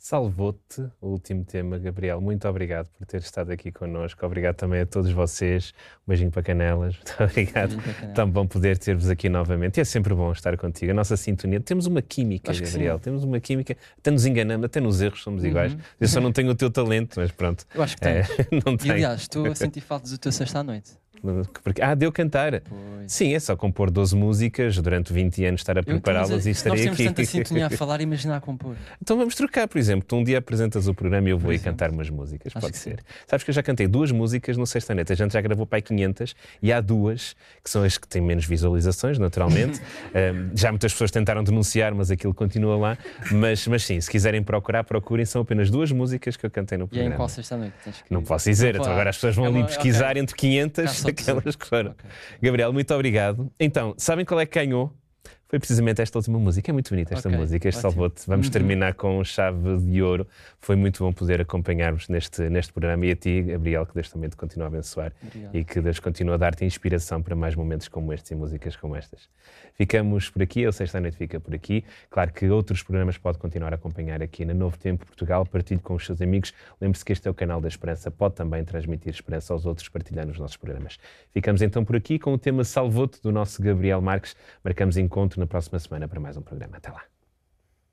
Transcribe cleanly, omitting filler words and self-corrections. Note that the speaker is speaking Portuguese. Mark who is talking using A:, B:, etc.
A: Salvou-te, o último tema, Gabriel. Muito obrigado por ter estado aqui connosco. Obrigado também a todos vocês. Um beijinho para Canelas. Muito obrigado. Tão bom poder ter-vos aqui novamente. E é sempre bom estar contigo. A nossa sintonia. Temos uma química, Gabriel. Temos uma química. Até nos enganamos, até nos erros somos iguais. Eu só não tenho o teu talento, mas pronto.
B: Eu acho que tens.
A: Não tenho.
B: E aliás, estou a sentir falta do teu sexta à noite.
A: Deu cantar.
B: Pois.
A: Sim, é só compor 12 músicas, durante 20 anos estar a prepará-las e estarei aqui.
B: Nós temos tanta sintonia a falar e imaginar a compor.
A: Então vamos trocar, por exemplo, tu um dia apresentas o programa e eu vou aí cantar umas músicas, pode ser. Sabes que eu já cantei 2 músicas no Sexta Noite, a gente já gravou para aí 500 e há 2 que são as que têm menos visualizações, naturalmente. Já muitas pessoas tentaram denunciar, mas aquilo continua lá. Mas sim, se quiserem procurar, procurem, são apenas 2 músicas que eu cantei no programa.
B: E em qual Sexta Noite?
A: Não posso dizer, então agora as pessoas vão ali pesquisar entre 500 aquelas que foram. Gabriel, muito obrigado. Então, sabem qual é que ganhou? Foi precisamente esta última música. É muito bonita esta música, este Salvou-te. Vamos terminar com chave de ouro. Foi muito bom poder acompanhar-vos neste programa. E a ti, Gabriel, que Deus também te continua a abençoar.
B: Obrigado.
A: E que Deus continua a dar-te inspiração para mais momentos como estes e músicas como estas. Ficamos por aqui, a Sexta Noite fica por aqui. Claro que outros programas pode continuar a acompanhar aqui na Novo Tempo Portugal. Partilhe com os seus amigos. Lembre-se que este é o canal da Esperança. Pode também transmitir esperança aos outros partilhando os nossos programas. Ficamos então por aqui com o tema Salvou-te do nosso Gabriel Marques. Marcamos encontro na próxima semana para mais um programa. Até lá.